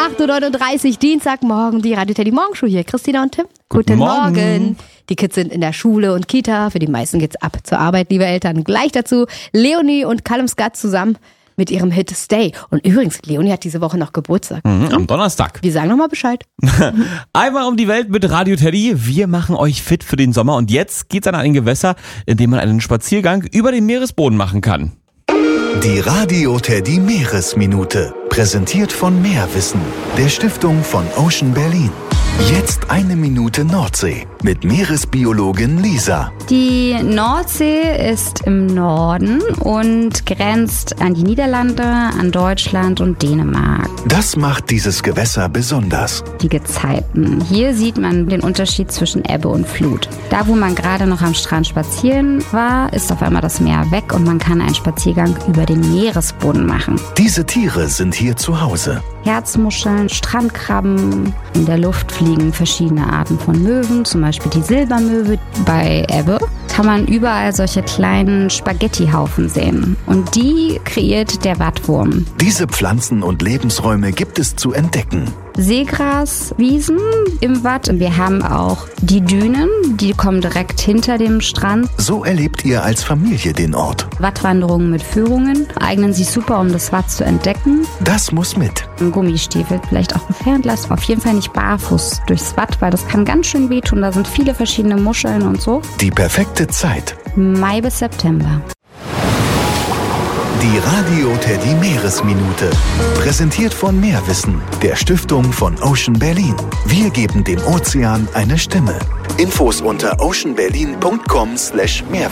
8.39 Uhr, Dienstagmorgen, die Radio Teddy Morgenshow hier. Christina und Tim, guten Morgen. Die Kids sind in der Schule und Kita. Für die meisten geht's ab zur Arbeit, liebe Eltern. Gleich dazu Leonie und Callum Scott zusammen mit ihrem Hit Stay. Und übrigens, Leonie hat diese Woche noch Geburtstag. Am Donnerstag. Wir sagen nochmal Bescheid. Einmal um die Welt mit Radio Teddy. Wir machen euch fit für den Sommer. Und jetzt geht's an ein Gewässer, in dem man einen Spaziergang über den Meeresboden machen kann. Die Radio Teddy Meeresminute. Präsentiert von Meerwissen, der Stiftung von Ocean Berlin. Jetzt 1 Minute Nordsee mit Meeresbiologin Lisa. Die Nordsee ist im Norden und grenzt an die Niederlande, an Deutschland und Dänemark. Das macht dieses Gewässer besonders. Die Gezeiten. Hier sieht man den Unterschied zwischen Ebbe und Flut. Da, wo man gerade noch am Strand spazieren war, ist auf einmal das Meer weg und man kann einen Spaziergang über den Meeresboden machen. Diese Tiere sind hier zu Hause. Herzmuscheln, Strandkrabben. In der Luft fliegen verschiedene Arten von Möwen, zum Beispiel die Silbermöwe. Bei Ebbe kann man überall solche kleinen Spaghettihaufen sehen. Und die kreiert der Wattwurm. Diese Pflanzen und Lebensräume gibt es zu entdecken. Seegraswiesen im Watt. Wir haben auch die Dünen, die kommen direkt hinter dem Strand. So erlebt ihr als Familie den Ort. Wattwanderungen mit Führungen eignen sich super, um das Watt zu entdecken. Das muss mit. Ein Gummistiefel vielleicht auch entfernt lassen. Auf jeden Fall nicht barfuß durchs Watt, weil das kann ganz schön wehtun. Da sind viele verschiedene Muscheln und so. Die perfekte Zeit. Mai bis September. Die Radio Teddy Meeresminute. Präsentiert von Meerwissen, der Stiftung von Ocean Berlin. Wir geben dem Ozean eine Stimme. Infos unter oceanberlin.com/Meerwissen.